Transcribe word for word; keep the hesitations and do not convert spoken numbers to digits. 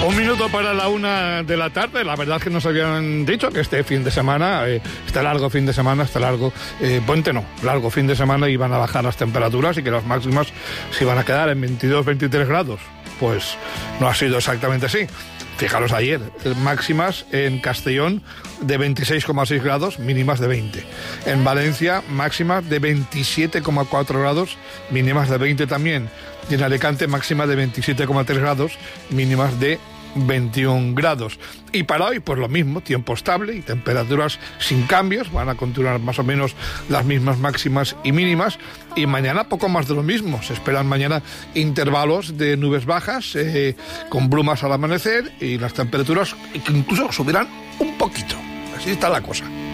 Un minuto para la una de la tarde. La verdad es que nos habían dicho que este fin de semana, eh, este largo fin de semana, este largo eh, puente no, largo fin de semana iban a bajar las temperaturas y que las máximas se iban a quedar en veintidós, veintitrés grados. Pues no ha sido exactamente así. Fijaros ayer, máximas en Castellón de veintiséis coma seis grados, mínimas de veinte. En Valencia, máximas de veintisiete coma cuatro grados, mínimas de veinte también. Y en Alicante, máxima de veintisiete coma tres grados, mínimas de veintiún grados. Y para hoy, pues lo mismo, tiempo estable y temperaturas sin cambios, van a continuar más o menos las mismas máximas y mínimas, y mañana poco más de lo mismo. Se esperan mañana intervalos de nubes bajas, eh, con brumas al amanecer, y las temperaturas incluso subirán un poquito. Así está la cosa.